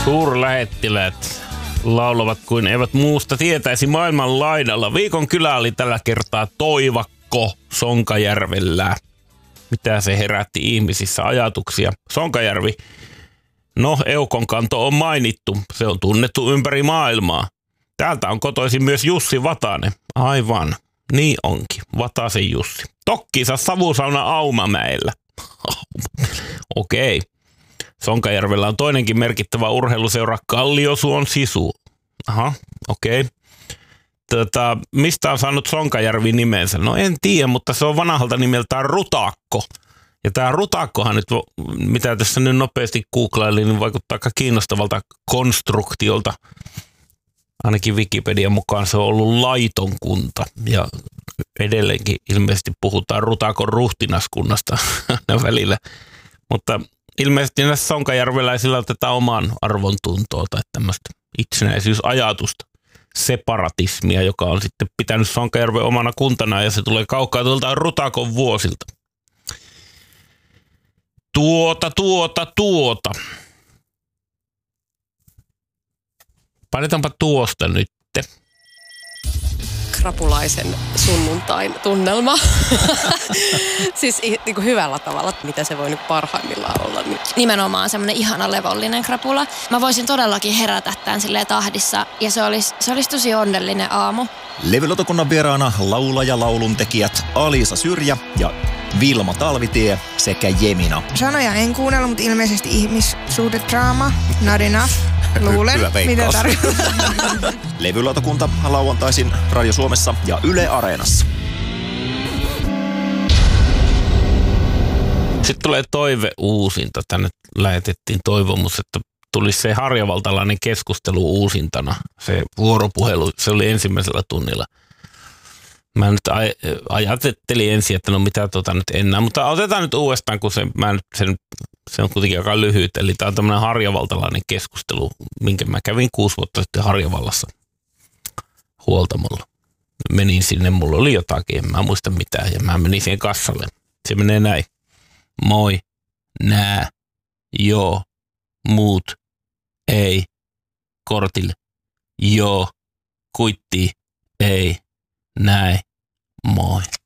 Suurlähettiläät laulavat kuin eivät muusta tietäisi maailman laidalla. Viikon kylä oli tällä kertaa Toivakko Sonkajärvellä. Mitä se herätti ihmisissä ajatuksia? Sonkajärvi. No, Eukon kanto on mainittu. Se on tunnettu ympäri maailmaa. Täältä on kotoisin myös Jussi Vatanen. Aivan. Niin onkin. Vatasen Jussi. Tokkiinsa savusauna Aumamäellä. Okei. Sonkajärvellä on toinenkin merkittävä urheiluseura Kalliosuon Sisu. Aha, okei. Mistä on saanut Sonkajärvi nimensä? No en tiedä, mutta se on vanhalta nimeltään Rutakko. Ja tämä Rutakkohan nyt, mitä tässä nyt nopeasti googlailin, niin vaikuttaa aika kiinnostavalta konstruktiolta. Ainakin Wikipedian mukaan se on ollut laiton kunta. Ja edelleenkin ilmeisesti puhutaan Rutakon ruhtinaskunnasta välillä. Mutta ilmeisesti näissä sonkajärveläisillä otetaan oman arvon tuntoa tai tämmöistä itsenäisyysajatusta, separatismia, joka on sitten pitänyt Sonkajärven omana kuntana ja se tulee kaukaa tuolta Rutakon vuosilta. Painetaanpa tuosta nyt. Krapulaisen sunnuntain tunnelma. Siis niin kuin hyvällä tavalla, mitä se voi nyt parhaimmillaan olla. Niin. Nimenomaan semmoinen ihana levollinen krapula. Mä voisin todellakin herätä tämän silleen tahdissa ja se olisi tosi onnellinen aamu. Levylautakunnan vieraana laulaja lauluntekijät Alisa Syrjä ja Vilma Talvitie sekä Jemina. Sanoja en kuunnella, mutta ilmeisesti ihmissuhdedraama. Not enough. Luulen, mitä tarkoittaa. Levylautakunta lauantaisin Radio Suomessa ja Yle Areenassa. Sitten tulee toiveuusinta. Tänne lähetettiin toivomus, että tulisi se harjavaltalainen keskustelu uusintana. Se vuoropuhelu, se oli ensimmäisellä tunnilla. Mä nyt ajattelin ensin, että no mitä nyt enää, mutta otetaan nyt uudestaan, kun se on kuitenkin aika lyhyt. Eli tämä on tämmöinen harjavaltalainen keskustelu, minkä mä kävin 6 vuotta sitten Harjavallassa huoltamolla. Menin sinne, mulla oli jotakin, en mä muista mitään, ja mä menin siihen kassalle. Se menee näin. Moi, nää, joo, muut, ei, kortille, joo, kuitti, ei, näin, moi.